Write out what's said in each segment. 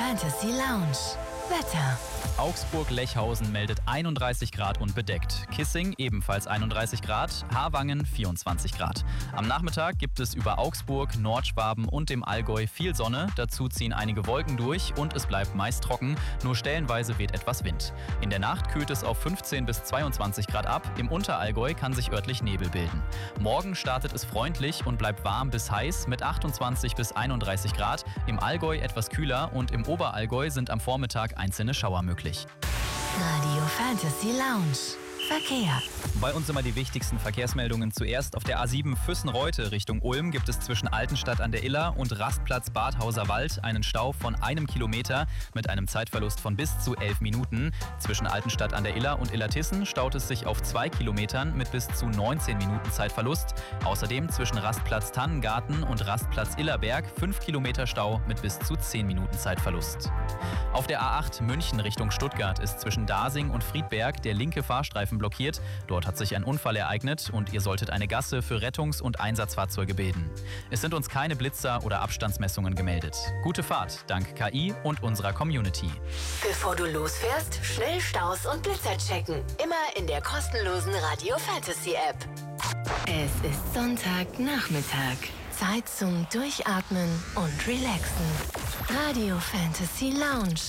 Fantasy Lounge. Wetter. Augsburg-Lechhausen meldet 31 Grad und bedeckt. Kissing ebenfalls 31 Grad, Harwangen 24 Grad. Am Nachmittag gibt es über Augsburg, Nordschwaben und dem Allgäu viel Sonne. Dazu ziehen einige Wolken durch und es bleibt meist trocken. Nur stellenweise weht etwas Wind. In der Nacht kühlt es auf 15 bis 22 Grad ab. Im Unterallgäu kann sich örtlich Nebel bilden. Morgen startet es freundlich und bleibt warm bis heiß mit 28 bis 31 Grad. Im Allgäu etwas kühler und im Oberallgäu sind am Vormittag einzelne Schauer möglich. Radio Fantasy Lounge. Verkehr. Bei uns immer die wichtigsten Verkehrsmeldungen. Zuerst auf der A7 Füssen-Reute Richtung Ulm gibt es zwischen Altenstadt an der Iller und Rastplatz Badhauser Wald einen Stau von 1 Kilometer mit einem Zeitverlust von bis zu 11 Minuten. Zwischen Altenstadt an der Iller und Illertissen staut es sich auf 2 Kilometern mit bis zu 19 Minuten Zeitverlust. Außerdem zwischen Rastplatz Tannengarten und Rastplatz Illerberg 5 Kilometer Stau mit bis zu 10 Minuten Zeitverlust. Auf der A8 München Richtung Stuttgart ist zwischen Dasing und Friedberg der linke Fahrstreifen blockiert. Dort hat sich ein Unfall ereignet und ihr solltet eine Gasse für Rettungs- und Einsatzfahrzeuge bilden. Es sind uns keine Blitzer oder Abstandsmessungen gemeldet. Gute Fahrt, dank KI und unserer Community. Bevor du losfährst, schnell Staus und Blitzer checken. Immer in der kostenlosen Radio Fantasy App. Es ist Sonntagnachmittag. Zeit zum Durchatmen und Relaxen. Radio Fantasy Lounge.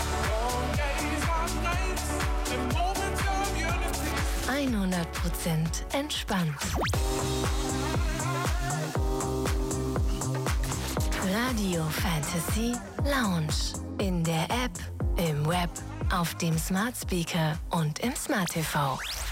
100% entspannt. Radio Fantasy Lounge. In der App, im Web, auf dem Smart Speaker und im Smart TV.